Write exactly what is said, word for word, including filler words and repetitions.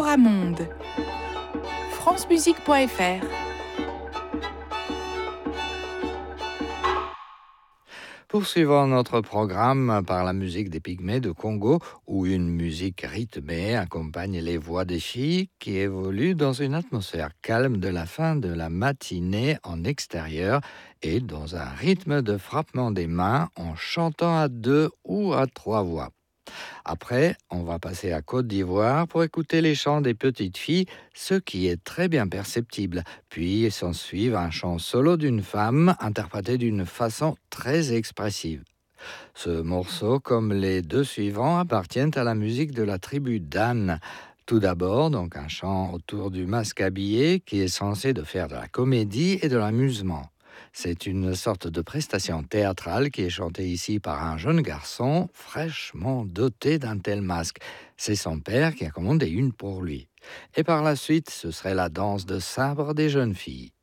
Floramonde, francemusique point f r. Poursuivons notre programme par la musique des Pygmées de Congo, où une musique rythmée accompagne les voix des filles qui évoluent dans une atmosphère calme de la fin de la matinée en extérieur et dans un rythme de frappement des mains en chantant à deux ou à trois voix. Après, on va passer à Côte d'Ivoire pour écouter les chants des petites filles, ce qui est très bien perceptible. Puis s'ensuit un chant solo d'une femme interprété d'une façon très expressive. Ce morceau, comme les deux suivants, appartiennent à la musique de la tribu Dan. Tout d'abord, donc un chant autour du masque habillé qui est censé de faire de la comédie et de l'amusement. C'est une sorte de prestation théâtrale qui est chantée ici par un jeune garçon fraîchement doté d'un tel masque. C'est son père qui a commandé une pour lui. Et par la suite, ce serait la danse de sabre des jeunes filles.